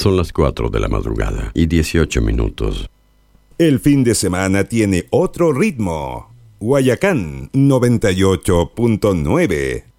Son las 4 de la madrugada y 18 minutos. El fin de semana tiene otro ritmo. Guayacán 98.9.